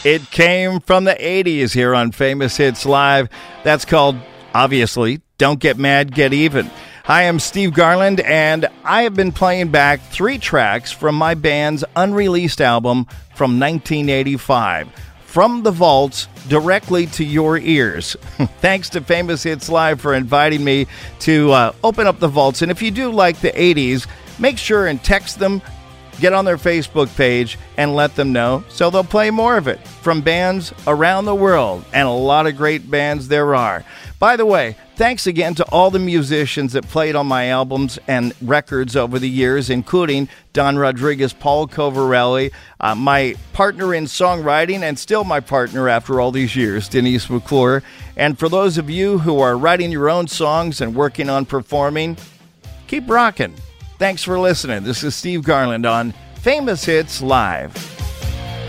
It came from the 80s here on Famous Hits Live. That's called, obviously, Don't Get Mad, Get Even. Hi, I'm Steve Garland, and I have been playing back 3 tracks from my band's unreleased album from 1985. From the vaults, directly to your ears. Thanks to Famous Hits Live for inviting me to open up the vaults. And if you do like the 80s, make sure and text them, get on their Facebook page, and let them know so they'll play more of it from bands around the world. And a lot of great bands there are. By the way, thanks again to all the musicians that played on my albums and records over the years, including Don Rodriguez, Paul Covarelli, my partner in songwriting and still my partner after all these years, Denise McClure. And for those of you who are writing your own songs and working on performing, keep rocking. Thanks for listening. This is Steve Garland on Famous Hits Live.